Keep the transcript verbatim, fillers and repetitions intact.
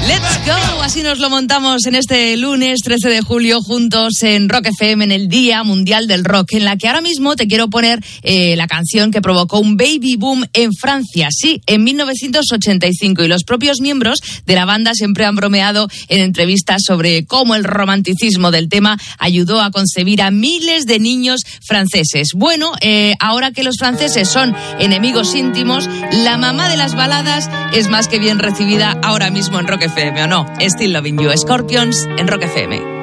Let's go, así nos lo montamos en este lunes trece de julio juntos en Rock F M en el Día Mundial del Rock, en la que ahora mismo te quiero poner eh, la canción que provocó un baby boom en Francia, sí, en mil novecientos ochenta y cinco, y los propios miembros de la banda siempre han bromeado en entrevistas sobre cómo el romanticismo del tema ayudó a concebir a miles de niños franceses. Bueno, eh, ahora que los franceses son enemigos íntimos, la mamá de las baladas es más que bien recibida ahora mismo en Rock F M, ¿o no? Still Loving You, Scorpions en Rock F M.